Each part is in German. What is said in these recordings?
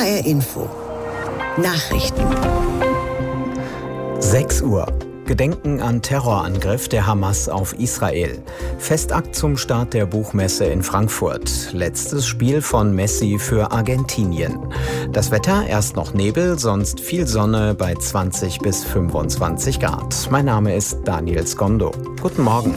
HR Info. Nachrichten. 6 Uhr. Gedenken an Terrorangriff der Hamas auf Israel. Festakt zum Start der Buchmesse in Frankfurt. Letztes Spiel von Messi für Argentinien. Das Wetter, erst noch Nebel, sonst viel Sonne bei 20 bis 25 Grad. Mein Name ist Daniel Skondo. Guten Morgen.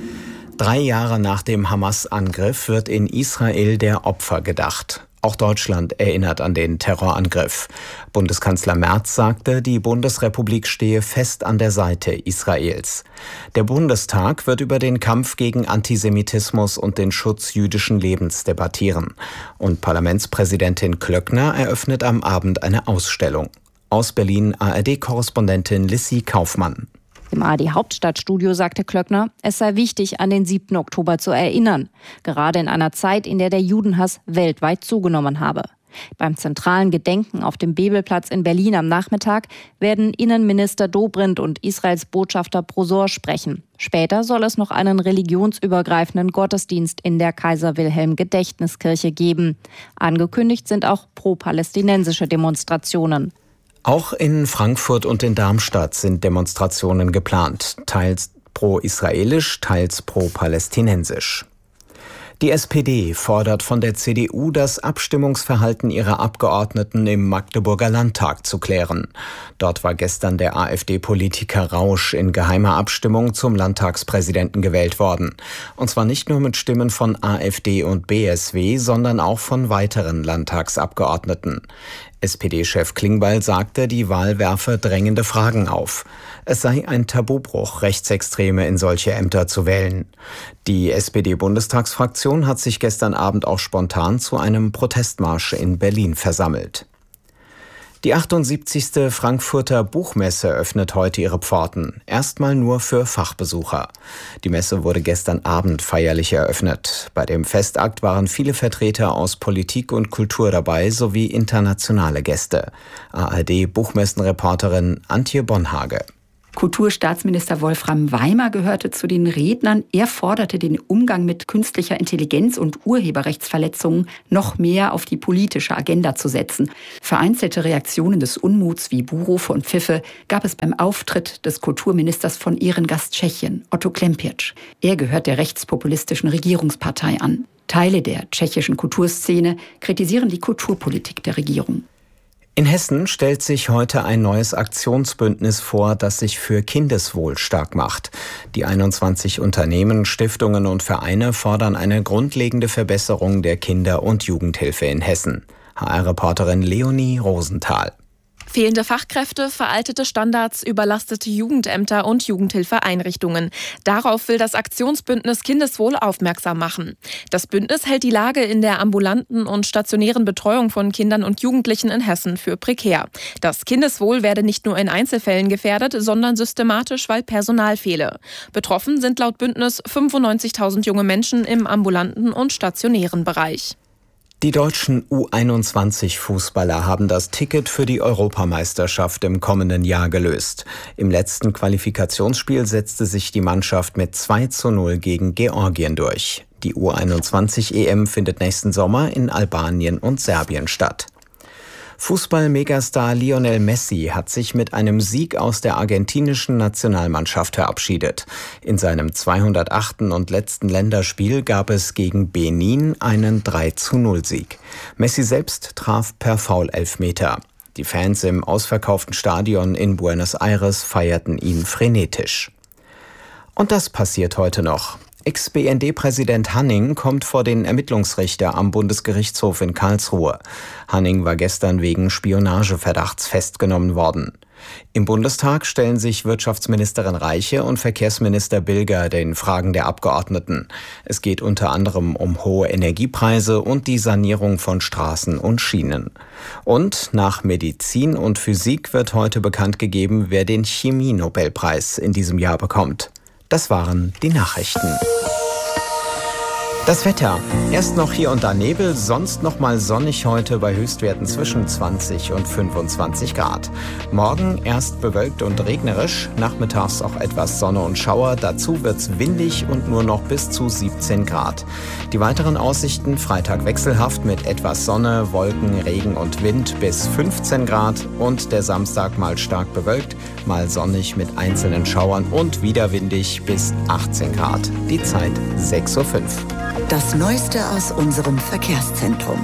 3 Jahre nach dem Hamas-Angriff wird in Israel der Opfer gedacht. Auch Deutschland erinnert an den Terrorangriff. Bundeskanzler Merz sagte, die Bundesrepublik stehe fest an der Seite Israels. Der Bundestag wird über den Kampf gegen Antisemitismus und den Schutz jüdischen Lebens debattieren. Und Parlamentspräsidentin Klöckner eröffnet am Abend eine Ausstellung. Aus Berlin ARD-Korrespondentin Lissy Kaufmann. Im ARD-Hauptstadtstudio sagte Klöckner, es sei wichtig, an den 7. Oktober zu erinnern. Gerade in einer Zeit, in der der Judenhass weltweit zugenommen habe. Beim zentralen Gedenken auf dem Bebelplatz in Berlin am Nachmittag werden Innenminister Dobrindt und Israels Botschafter Prosor sprechen. Später soll es noch einen religionsübergreifenden Gottesdienst in der Kaiser-Wilhelm-Gedächtniskirche geben. Angekündigt sind auch pro-palästinensische Demonstrationen. Auch in Frankfurt und in Darmstadt sind Demonstrationen geplant, teils pro-israelisch, teils pro-palästinensisch. Die SPD fordert von der CDU, das Abstimmungsverhalten ihrer Abgeordneten im Magdeburger Landtag zu klären. Dort war gestern der AfD-Politiker Rausch in geheimer Abstimmung zum Landtagspräsidenten gewählt worden. Und zwar nicht nur mit Stimmen von AfD und BSW, sondern auch von weiteren Landtagsabgeordneten. SPD-Chef Klingbeil sagte, die Wahl werfe drängende Fragen auf. Es sei ein Tabubruch, Rechtsextreme in solche Ämter zu wählen. Die SPD-Bundestagsfraktion hat sich gestern Abend auch spontan zu einem Protestmarsch in Berlin versammelt. Die 78. Frankfurter Buchmesse öffnet heute ihre Pforten. Erstmal nur für Fachbesucher. Die Messe wurde gestern Abend feierlich eröffnet. Bei dem Festakt waren viele Vertreter aus Politik und Kultur dabei, sowie internationale Gäste. ARD-Buchmessenreporterin Antje Bonhage. Kulturstaatsminister Wolfram Weimer gehörte zu den Rednern. Er forderte den Umgang mit künstlicher Intelligenz und Urheberrechtsverletzungen noch mehr auf die politische Agenda zu setzen. Vereinzelte Reaktionen des Unmuts wie Buhrufe und Pfiffe gab es beim Auftritt des Kulturministers von Ehrengast Tschechien, Otto Klempiertsch. Er gehört der rechtspopulistischen Regierungspartei an. Teile der tschechischen Kulturszene kritisieren die Kulturpolitik der Regierung. In Hessen stellt sich heute ein neues Aktionsbündnis vor, das sich für Kindeswohl stark macht. Die 21 Unternehmen, Stiftungen und Vereine fordern eine grundlegende Verbesserung der Kinder- und Jugendhilfe in Hessen. HR-Reporterin Leonie Rosenthal. Fehlende Fachkräfte, veraltete Standards, überlastete Jugendämter und Jugendhilfeeinrichtungen. Darauf will das Aktionsbündnis Kindeswohl aufmerksam machen. Das Bündnis hält die Lage in der ambulanten und stationären Betreuung von Kindern und Jugendlichen in Hessen für prekär. Das Kindeswohl werde nicht nur in Einzelfällen gefährdet, sondern systematisch, weil Personal fehle. Betroffen sind laut Bündnis 95.000 junge Menschen im ambulanten und stationären Bereich. Die deutschen U21-Fußballer haben das Ticket für die Europameisterschaft im kommenden Jahr gelöst. Im letzten Qualifikationsspiel setzte sich die Mannschaft mit 2:0 gegen Georgien durch. Die U21-EM findet nächsten Sommer in Albanien und Serbien statt. Fußball-Megastar Lionel Messi hat sich mit einem Sieg aus der argentinischen Nationalmannschaft verabschiedet. In seinem 208. und letzten Länderspiel gab es gegen Benin einen 3:0-Sieg. Messi selbst traf per Foul-Elfmeter. Die Fans im ausverkauften Stadion in Buenos Aires feierten ihn frenetisch. Und das passiert heute noch. Ex-BND-Präsident Hanning kommt vor den Ermittlungsrichter am Bundesgerichtshof in Karlsruhe. Hanning war gestern wegen Spionageverdachts festgenommen worden. Im Bundestag stellen sich Wirtschaftsministerin Reiche und Verkehrsminister Bilger den Fragen der Abgeordneten. Es geht unter anderem um hohe Energiepreise und die Sanierung von Straßen und Schienen. Und nach Medizin und Physik wird heute bekannt gegeben, wer den Chemie-Nobelpreis in diesem Jahr bekommt. Das waren die Nachrichten. Das Wetter. Erst noch hier und da Nebel, sonst noch mal sonnig heute bei Höchstwerten zwischen 20 und 25 Grad. Morgen erst bewölkt und regnerisch, nachmittags auch etwas Sonne und Schauer. Dazu wird's windig und nur noch bis zu 17 Grad. Die weiteren Aussichten: Freitag wechselhaft mit etwas Sonne, Wolken, Regen und Wind bis 15 Grad. Und der Samstag mal stark bewölkt, mal sonnig mit einzelnen Schauern und wieder windig bis 18 Grad. Die Zeit 6:05 Uhr. Das Neueste aus unserem Verkehrszentrum.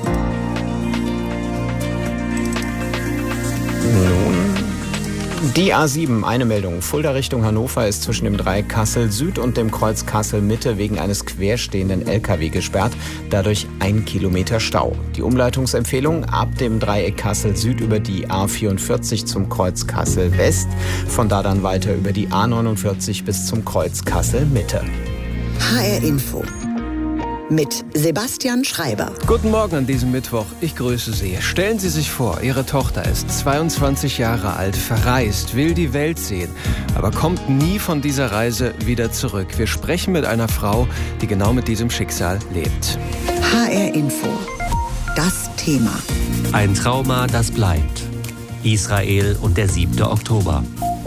Nun, die A7, eine Meldung. Fulda Richtung Hannover ist zwischen dem Dreieck Kassel Süd und dem Kreuz Kassel Mitte wegen eines querstehenden LKW gesperrt. Dadurch 1 Kilometer Stau. Die Umleitungsempfehlung: ab dem Dreieck Kassel Süd über die A44 zum Kreuz Kassel West. Von da dann weiter über die A49 bis zum Kreuz Kassel Mitte. HR Info mit Sebastian Schreiber. Guten Morgen an diesem Mittwoch. Ich grüße Sie. Stellen Sie sich vor, Ihre Tochter ist 22 Jahre alt, verreist, will die Welt sehen, aber kommt nie von dieser Reise wieder zurück. Wir sprechen mit einer Frau, die genau mit diesem Schicksal lebt. HR Info. Das Thema. Ein Trauma, das bleibt. Israel und der 7. Oktober.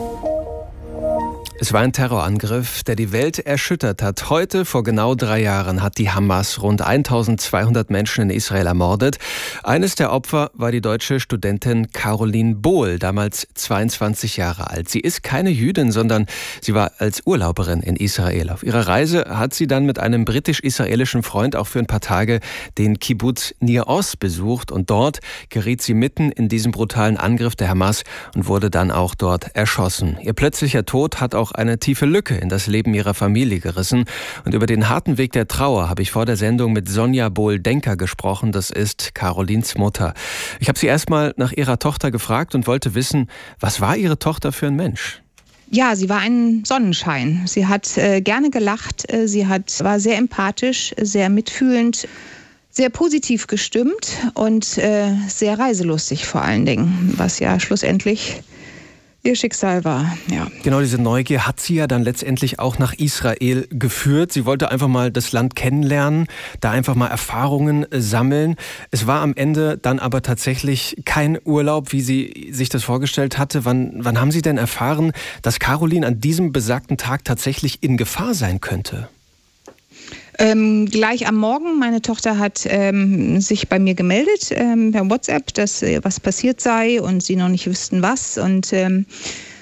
Es war ein Terrorangriff, der die Welt erschüttert hat. Heute, vor genau 3 Jahren, hat die Hamas rund 1200 Menschen in Israel ermordet. Eines der Opfer war die deutsche Studentin Caroline Bohl, damals 22 Jahre alt. Sie ist keine Jüdin, sondern sie war als Urlauberin in Israel. Auf ihrer Reise hat sie dann mit einem britisch-israelischen Freund auch für ein paar Tage den Kibbutz Nir Oz besucht. Und dort geriet sie mitten in diesen brutalen Angriff der Hamas und wurde dann auch dort erschossen. Ihr plötzlicher Tod hat auch eine tiefe Lücke in das Leben ihrer Familie gerissen. Und über den harten Weg der Trauer habe ich vor der Sendung mit Sonja Bohl-Denker gesprochen. Das ist Carolines Mutter. Ich habe sie erstmal nach ihrer Tochter gefragt und wollte wissen, was war ihre Tochter für ein Mensch? Ja, sie war ein Sonnenschein. Sie hat gerne gelacht. Sie war sehr empathisch, sehr mitfühlend, sehr positiv gestimmt und sehr reiselustig vor allen Dingen, was ja schlussendlich ihr Schicksal war, ja. Genau, diese Neugier hat sie ja dann letztendlich auch nach Israel geführt. Sie wollte einfach mal das Land kennenlernen, da einfach mal Erfahrungen sammeln. Es war am Ende dann aber tatsächlich kein Urlaub, wie sie sich das vorgestellt hatte. Wann haben Sie denn erfahren, dass Caroline an diesem besagten Tag tatsächlich in Gefahr sein könnte? Gleich am Morgen. Meine Tochter hat sich bei mir gemeldet per WhatsApp, dass was passiert sei und sie noch nicht wüssten was. Und